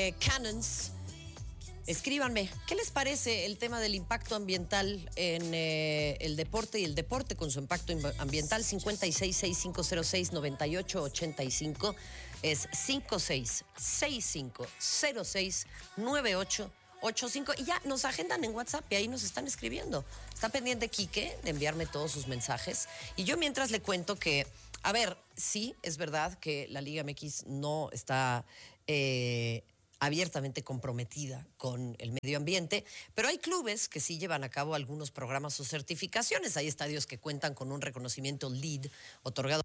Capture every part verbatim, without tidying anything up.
eh, Cannons. Escríbanme, ¿qué les parece el tema del impacto ambiental en eh, el deporte y el deporte con su impacto ambiental? cincuenta y seis, sesenta y cinco cero seis, noventa y ocho ochenta y cinco es cincuenta y seis, sesenta y cinco cero seis, noventa y ocho ochenta y cinco y ya nos agendan en WhatsApp y ahí nos están escribiendo. Está pendiente Quique de enviarme todos sus mensajes y yo mientras le cuento que, a ver, sí, es verdad que la Liga M X no está eh, abiertamente comprometida con el medio ambiente, pero hay clubes que sí llevan a cabo algunos programas o certificaciones. Hay estadios que cuentan con un reconocimiento LEED otorgado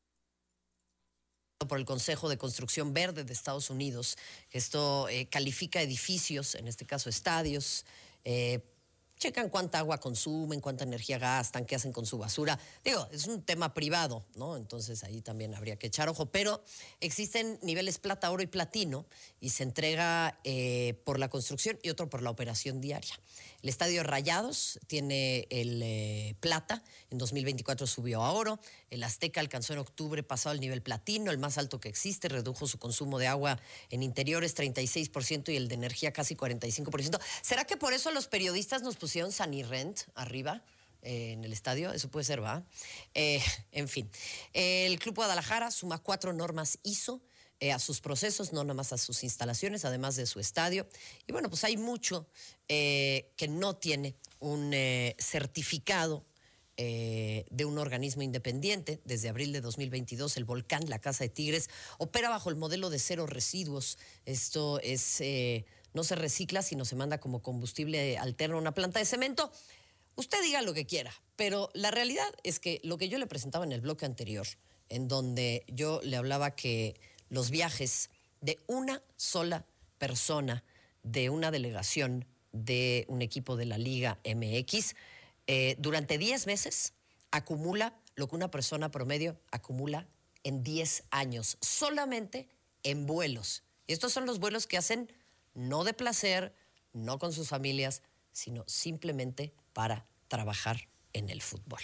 por el Consejo de Construcción Verde de Estados Unidos. Esto eh, califica edificios, en este caso estadios, eh, checan cuánta agua consumen, cuánta energía gastan, qué hacen con su basura. Digo, es un tema privado, ¿no? Entonces ahí también habría que echar ojo. Pero existen niveles plata, oro y platino y se entrega eh, por la construcción y otro por la operación diaria. El Estadio Rayados tiene el eh, plata, en dos mil veinticuatro subió a oro. El Azteca alcanzó en octubre pasado el nivel platino, el más alto que existe, redujo su consumo de agua en interiores treinta y seis por ciento y el de energía casi cuarenta y cinco por ciento. ¿Será que por eso los periodistas nos pusieron Sanirrent arriba eh, en el estadio? Eso puede ser, ¿va? Eh, en fin, el Club Guadalajara suma cuatro normas I S O eh, a sus procesos, no nomás a sus instalaciones, además de su estadio. Y bueno, pues hay mucho eh, que no tiene un eh, certificado Eh, de un organismo independiente. Desde abril de dos mil veintidós, el Volcán, la Casa de Tigres, opera bajo el modelo de cero residuos. Esto es, eh, no se recicla, sino se manda como combustible alterno a una planta de cemento. Usted diga lo que quiera, pero la realidad es que lo que yo le presentaba en el bloque anterior, en donde yo le hablaba que los viajes de una sola persona, de una delegación de un equipo de la Liga M X, Eh, durante diez meses acumula lo que una persona promedio acumula en diez años, solamente en vuelos. Y estos son los vuelos que hacen no de placer, no con sus familias, sino simplemente para trabajar en el fútbol.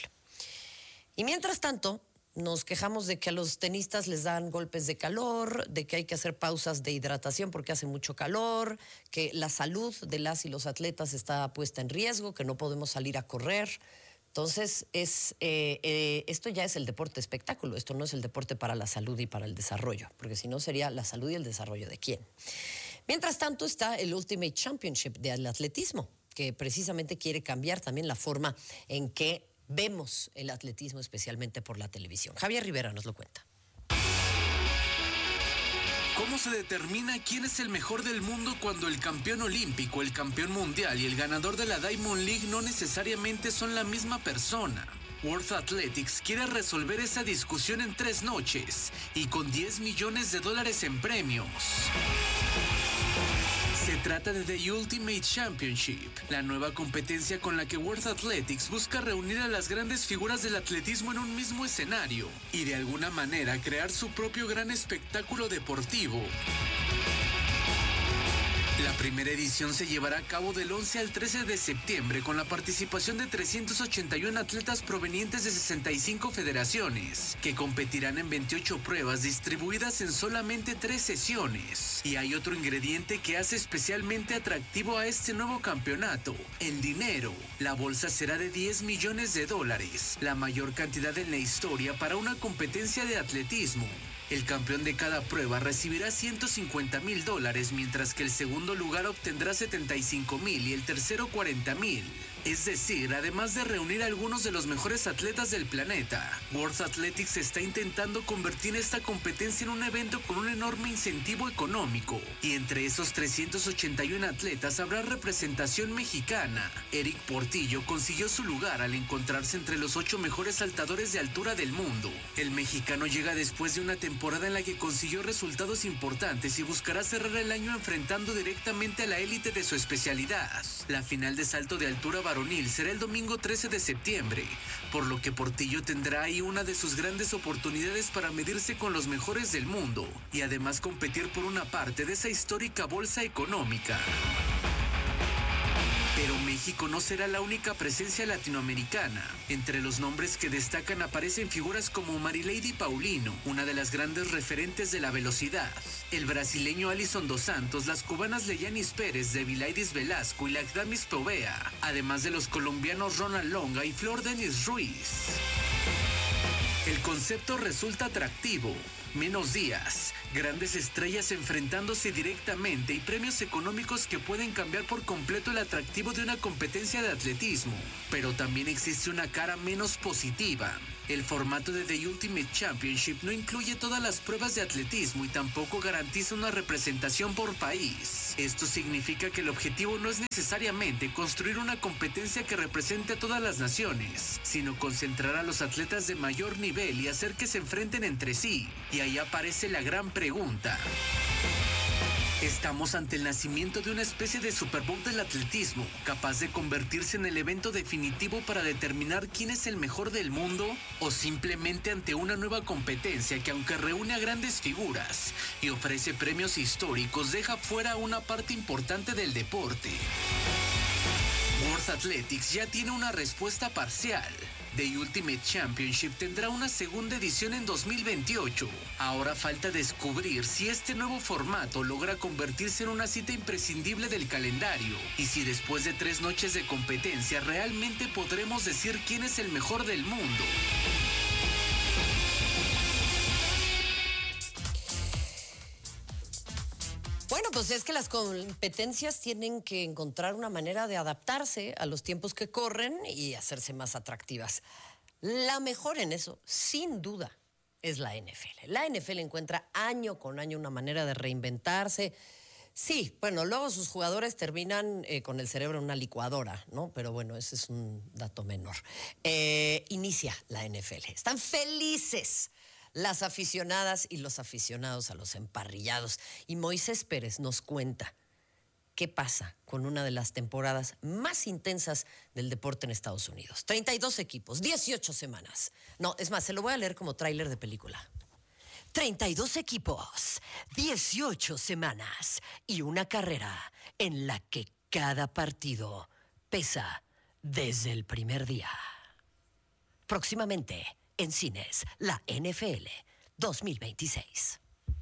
Y mientras tanto, nos quejamos de que a los tenistas les dan golpes de calor, de que hay que hacer pausas de hidratación porque hace mucho calor, que la salud de las y los atletas está puesta en riesgo, que no podemos salir a correr. Entonces, es, eh, eh, esto ya es el deporte espectáculo, esto no es el deporte para la salud y para el desarrollo, porque si no sería la salud y el desarrollo de quién. Mientras tanto está el Ultimate Championship del atletismo, que precisamente quiere cambiar también la forma en que vemos el atletismo, especialmente por la televisión. Javier Rivera nos lo cuenta. ¿Cómo se determina quién es el mejor del mundo cuando el campeón olímpico, el campeón mundial y el ganador de la Diamond League no necesariamente son la misma persona? World Athletics quiere resolver esa discusión en tres noches y con diez millones de dólares en premios. Se trata de The Ultimate Championship, la nueva competencia con la que World Athletics busca reunir a las grandes figuras del atletismo en un mismo escenario y de alguna manera crear su propio gran espectáculo deportivo. La primera edición se llevará a cabo del once al trece de septiembre con la participación de trescientos ochenta y uno atletas provenientes de sesenta y cinco federaciones, que competirán en veintiocho pruebas distribuidas en solamente tres sesiones. Y hay otro ingrediente que hace especialmente atractivo a este nuevo campeonato: el dinero. La bolsa será de diez millones de dólares, la mayor cantidad en la historia para una competencia de atletismo. El campeón de cada prueba recibirá ciento cincuenta mil dólares, mientras que el segundo lugar obtendrá setenta y cinco mil y el tercero cuarenta mil. Es decir, además de reunir a algunos de los mejores atletas del planeta, World Athletics está intentando convertir esta competencia en un evento con un enorme incentivo económico. Y entre esos trescientos ochenta y uno atletas habrá representación mexicana. Eric Portillo consiguió su lugar al encontrarse entre los ocho mejores saltadores de altura del mundo. El mexicano llega después de una temporada en la que consiguió resultados importantes y buscará cerrar el año enfrentando directamente a la élite de su especialidad. La final de salto de altura varonil será el domingo trece de septiembre, por lo que Portillo tendrá ahí una de sus grandes oportunidades para medirse con los mejores del mundo y además competir por una parte de esa histórica bolsa económica. Pero México no será la única presencia latinoamericana. Entre los nombres que destacan aparecen figuras como Marilady Paulino, una de las grandes referentes de la velocidad, el brasileño Alison dos Santos, las cubanas Leyanis Pérez, Devilaidis Velasco y Lagdamis Povea, además de los colombianos Ronald Longa y Flor Denis Ruiz. El concepto resulta atractivo. Menos días, grandes estrellas enfrentándose directamente y premios económicos que pueden cambiar por completo el atractivo de una competencia de atletismo. Pero también existe una cara menos positiva. El formato de The Ultimate Championship no incluye todas las pruebas de atletismo y tampoco garantiza una representación por país. Esto significa que el objetivo no es necesariamente construir una competencia que represente a todas las naciones, sino concentrar a los atletas de mayor nivel y hacer que se enfrenten entre sí. Y ahí aparece la gran pregunta. ¿Estamos ante el nacimiento de una especie de Super Bowl del atletismo, capaz de convertirse en el evento definitivo para determinar quién es el mejor del mundo? ¿O simplemente ante una nueva competencia que, aunque reúne a grandes figuras y ofrece premios históricos, deja fuera una parte importante del deporte? World Athletics ya tiene una respuesta parcial. The Ultimate Championship tendrá una segunda edición en dos mil veintiocho. Ahora falta descubrir si este nuevo formato logra convertirse en una cita imprescindible del calendario y si después de tres noches de competencia realmente podremos decir quién es el mejor del mundo. Bueno, pues es que las competencias tienen que encontrar una manera de adaptarse a los tiempos que corren y hacerse más atractivas. La mejor en eso, sin duda, es la N F L. La N F L encuentra año con año una manera de reinventarse. Sí, bueno, luego sus jugadores terminan eh, con el cerebro en una licuadora, ¿no? Pero bueno, ese es un dato menor. Eh, inicia la N F L. Están felices las aficionadas y los aficionados a los emparrillados. Y Moisés Pérez nos cuenta qué pasa con una de las temporadas más intensas del deporte en Estados Unidos. treinta y dos equipos, dieciocho semanas. No, es más, se lo voy a leer como tráiler de película. treinta y dos equipos, dieciocho semanas y una carrera en la que cada partido pesa desde el primer día. Próximamente en cines, la N F L dos mil veintiséis.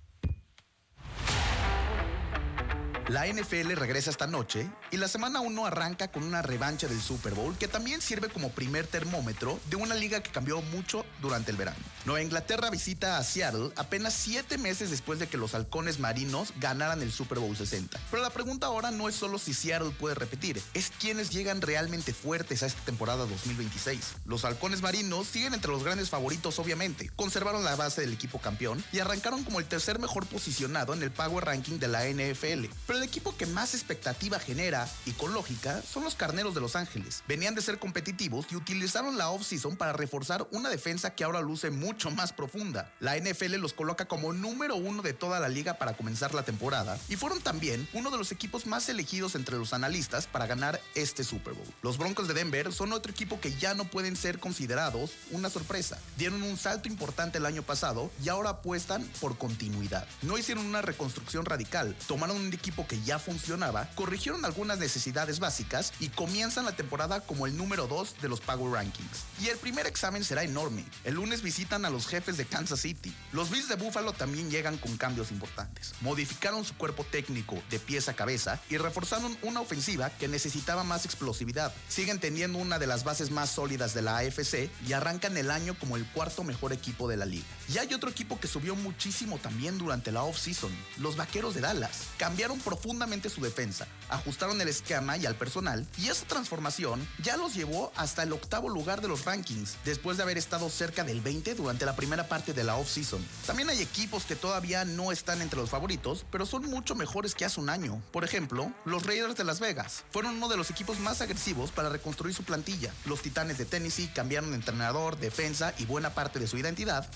La N F L regresa esta noche y la semana uno arranca con una revancha del Super Bowl que también sirve como primer termómetro de una liga que cambió mucho durante el verano. Nueva Inglaterra visita a Seattle apenas siete meses después de que los halcones marinos ganaran el Super Bowl sesenta. Pero la pregunta ahora no es solo si Seattle puede repetir, es quiénes llegan realmente fuertes a esta temporada dos mil veintiséis. Los halcones marinos siguen entre los grandes favoritos obviamente, conservaron la base del equipo campeón y arrancaron como el tercer mejor posicionado en el Power Ranking de la N F L. Pero el equipo que más expectativa genera, y con lógica, son los Carneros de Los Ángeles. Venían de ser competitivos y utilizaron la off-season para reforzar una defensa que ahora luce mucho más profunda. La N F L los coloca como número uno de toda la liga para comenzar la temporada y fueron también uno de los equipos más elegidos entre los analistas para ganar este Super Bowl. Los Broncos de Denver son otro equipo que ya no pueden ser considerados una sorpresa. Dieron un salto importante el año pasado y ahora apuestan por continuidad. No hicieron una reconstrucción radical, tomaron un equipo que ya funcionaba, corrigieron algunas necesidades básicas y comienzan la temporada como el número dos de los Power Rankings. Y el primer examen será enorme. El lunes visitan a los Jefes de Kansas City. Los Bills de Buffalo también llegan con cambios importantes. Modificaron su cuerpo técnico de pies a cabeza y reforzaron una ofensiva que necesitaba más explosividad. Siguen teniendo una de las bases más sólidas de la A F C y arrancan el año como el cuarto mejor equipo de la liga. Y hay otro equipo que subió muchísimo también durante la off-season, los Vaqueros de Dallas. Cambiaron profundamente su defensa, ajustaron el esquema y al personal, y esa transformación ya los llevó hasta el octavo lugar de los rankings, después de haber estado cerca del veinte durante la primera parte de la off-season. También hay equipos que todavía no están entre los favoritos, pero son mucho mejores que hace un año. Por ejemplo, los Raiders de Las Vegas fueron uno de los equipos más agresivos para reconstruir su plantilla. Los Titanes de Tennessee cambiaron de entrenador, defensa y buena parte de su identidad, y los Cuervos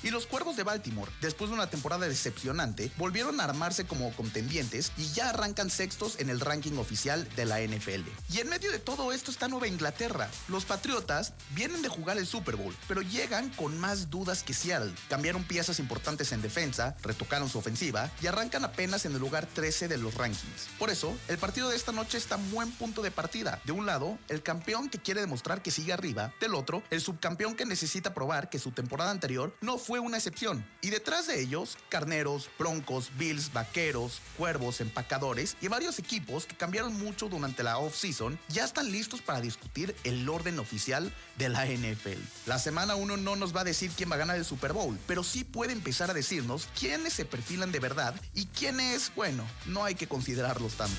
Cuervos de Baltimore, después de una temporada decepcionante, volvieron a armarse como contendientes y ya arrancan sextos en el ranking oficial de la N F L. Y en medio de todo esto está Nueva Inglaterra. Los Patriotas vienen de jugar el Super Bowl, pero llegan con más dudas que Seattle. Cambiaron piezas importantes en defensa, retocaron su ofensiva y arrancan apenas en el lugar trece de los rankings. Por eso, el partido de esta noche está en buen punto de partida. De un lado, el campeón que quiere demostrar que sigue arriba, del otro, el subcampeón que necesita probar que su temporada anterior no fue una excepción. Y detrás de ellos, Carneros, Broncos, Bills, Vaqueros, Cuervos, Empacadores y varios equipos que cambiaron mucho durante la off-season ya están listos para discutir el orden oficial de la N F L. La semana uno no nos va a decir quién va a ganar el Super Bowl, pero sí puede empezar a decirnos quiénes se perfilan de verdad y quiénes, bueno, no hay que considerarlos tanto.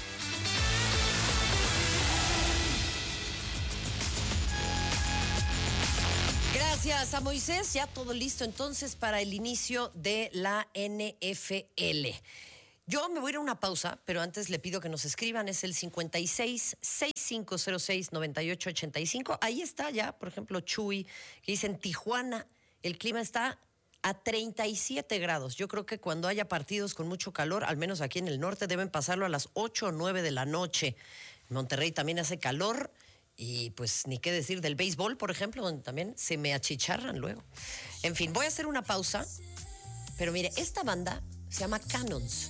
Gracias a Moisés, ya todo listo entonces para el inicio de la N F L. Yo me voy a ir a una pausa, pero antes le pido que nos escriban, es el cincuenta y seis, sesenta y cinco cero seis, noventa y ocho ochenta y cinco. Ahí está ya, por ejemplo, Chuy, que dice en Tijuana, el clima está a treinta y siete grados. Yo creo que cuando haya partidos con mucho calor, al menos aquí en el norte, deben pasarlo a las ocho o nueve de la noche. En Monterrey también hace calor. Y pues ni qué decir del béisbol, por ejemplo, donde también se me achicharran luego. En fin, voy a hacer una pausa. Pero mire, esta banda se llama Cannons.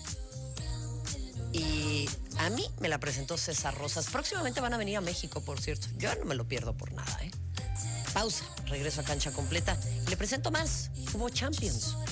Y a mí me la presentó César Rosas. Próximamente van a venir a México, por cierto. Yo no me lo pierdo por nada, ¿eh? Pausa, regreso a Cancha Completa. Y le presento más. Hubo Champions.